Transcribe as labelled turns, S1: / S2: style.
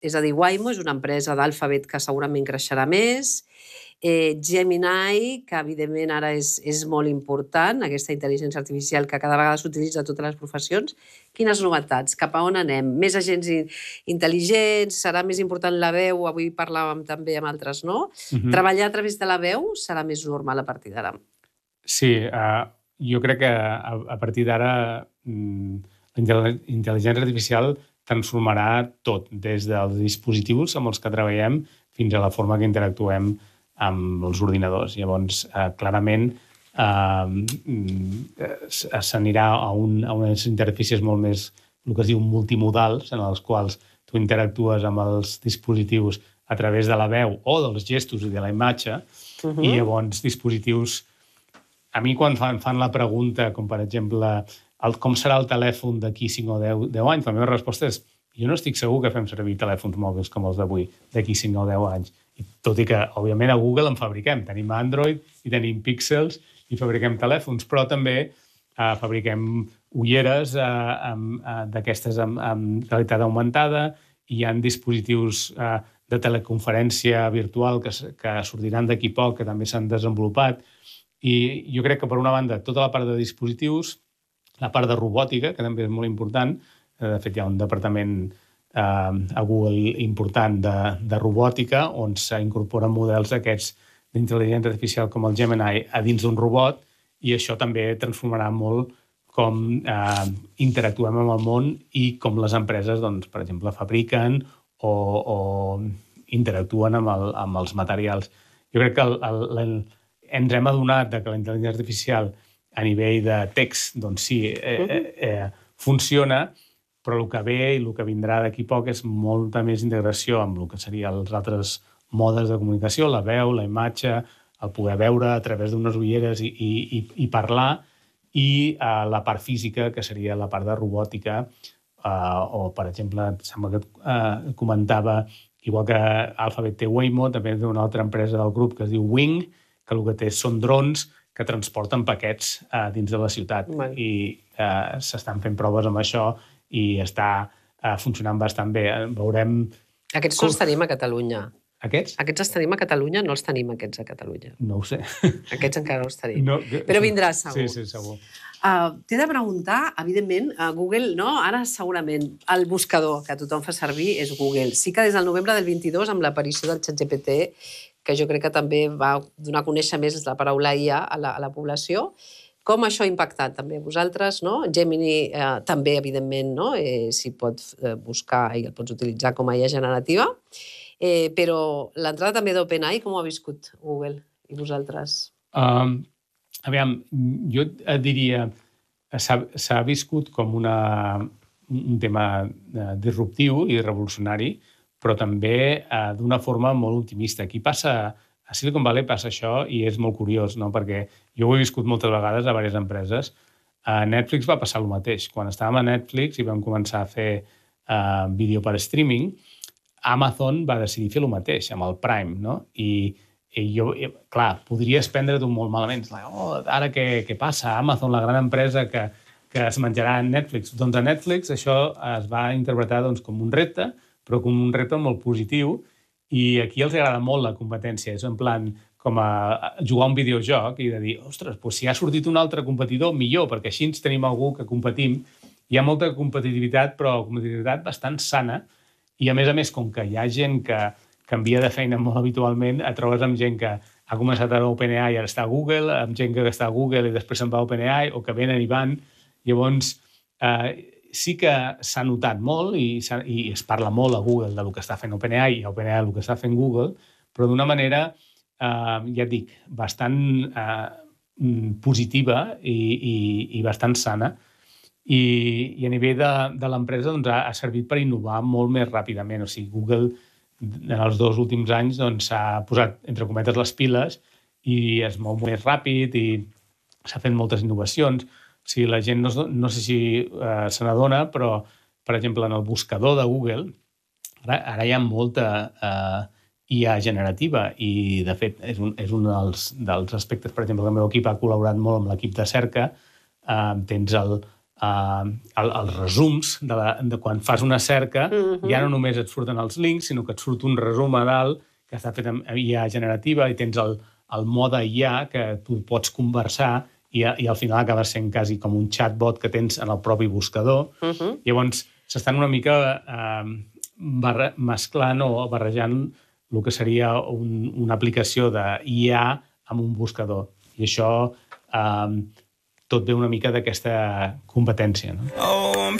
S1: És a dir, Waymo és una empresa d'Alphabet que segurament creixerà més. Gemini, que evidentment ara és molt important, aquesta intel·ligència artificial que cada vegada s'utilitza a totes les professions. Quines novetats? Cap a on anem? Més agents intel·ligents? Serà més important la veu? Avui parlàvem també amb altres, no? Treballar a través de la veu serà més normal a partir d'ara.
S2: Sí, jo crec que a partir d'ara la intel·ligència artificial transformarà tot, des dels dispositius amb els que treballem fins a la forma que interactuem amb els ordinadors. Llavors, clarament, s'anirà a unes interfícies molt més, el que es diu, multimodals, en els quals tu interactues amb els dispositius a través de la veu o dels gestos i de la imatge, i llavors dispositius... A mi, quan fan la pregunta, com per exemple, com serà el telèfon d'aquí 5 o 10 anys, la meva resposta és jo no estic segur que fem servir telèfons mòbils com els d'avui, d'aquí 5 o 10 anys. I tot i que, òbviament, a Google en fabriquem. Tenim Android i tenim Pixels i fabriquem telèfons, però també fabriquem ulleres d'aquestes amb realitat augmentada, i hi ha dispositius de teleconferència virtual que sortiran d'aquí poc, que també s'han desenvolupat. I jo crec que, per una banda, tota la part de dispositius, la part de robòtica, que també és molt important. De fet, hi ha un departament a Google important de robòtica on s'incorporen models aquests d'intel·ligència artificial com el Gemini a dins d'un robot, i això també transformarà molt com interactuem amb el món i com les empreses, doncs, per exemple, fabriquen o interactuen amb els materials. Jo crec que ens hem adonat que la intel·ligència artificial a nivell de text, doncs sí, funciona, però el que ve i el que vindrà d'aquí poc és molta més integració amb el que serien els altres modes de comunicació, la veu, la imatge, el poder veure a través d'unes ulleres i parlar, i la part física, que seria la part de robòtica, o, per exemple, sembla que comentava, igual que Alphabet té Waymo, també té una altra empresa del grup que es diu Wing, que el que té són drons que transporten paquets dins de la ciutat. I s'estan fent proves amb això i està funcionant bastant bé. Veurem...
S1: Aquests no els tenim a Catalunya.
S2: Aquests?
S1: Aquests els tenim a Catalunya, no els tenim aquests a Catalunya.
S2: No ho sé.
S1: Aquests encara no els tenim. No, però vindrà, segur.
S2: Sí, segur.
S1: T'he de preguntar, evidentment, a Google, no? Ara segurament el buscador que tothom fa servir és Google. Sí que des del novembre del 22, amb l'aparició del ChatGPT, que jo crec que també va donar a conèixer més la paraula IA a la població, com això ha impactat també a vosaltres, no? Gemini també, evidentment, no? S'hi pot buscar i el pots utilitzar com a IA generativa, però l'entrada també d'OpenAI, com ho ha viscut Google i vosaltres?
S2: Aviam, jo et diria que s'ha viscut com un tema disruptiu i revolucionari, però també d'una forma molt optimista. Aquí a Silicon Valley passa això i és molt curiós, no? Perquè jo ho he viscut moltes vegades a diverses empreses. A Netflix va passar el mateix. Quan estàvem a Netflix i vam començar a fer vídeo per streaming, Amazon va decidir fer el mateix amb el Prime, no? I jo, clar, podries prendre-t'ho molt malament. Ara què passa? Amazon, la gran empresa que es menjarà a Netflix. Doncs a Netflix això es va interpretar com un repte, però com un repte molt positiu, i aquí els agrada molt la competència. És en plan com a jugar un videojoc i de dir, ostres, si ha sortit un altre competidor, millor, perquè així ens tenim algú que competim. Hi ha molta competitivitat, però competitivitat bastant sana, i a més, com que hi ha gent que canvia de feina molt habitualment, et trobes amb gent que ha començat a OpenAI i ara està a Google, amb gent que està a Google i després se'n va a OpenAI, o que venen i van. Llavors, sí que s'ha notat molt i es parla molt a Google del que està fent OpenAI i a OpenAI del que està fent Google, però d'una manera, ja et dic, bastant positiva i bastant sana. I a nivell de l'empresa ha servit per innovar molt més ràpidament. O sigui, Google en els 2 últims anys s'ha posat, entre cometes, les piles i es mou més ràpid i s'ha fet moltes innovacions. O sigui, la gent no sé si se n'adona, però, per exemple, en el buscador de Google, ara hi ha molta IA generativa i, de fet, és un dels aspectes, per exemple, que el meu equip ha col·laborat molt amb l'equip de cerca. Tens els resums de quan fas una cerca, ja no només et surten els links, sinó que et surt un resum a dalt que està fet amb IA generativa i tens el mode IA que tu pots conversar i al final acaba sent quasi com un chatbot que tens en el propi buscador. Llavors, s'estan una mica mesclant o barrejant el que seria una aplicació d'IA amb un buscador. I això tot ve una mica d'aquesta competència, no?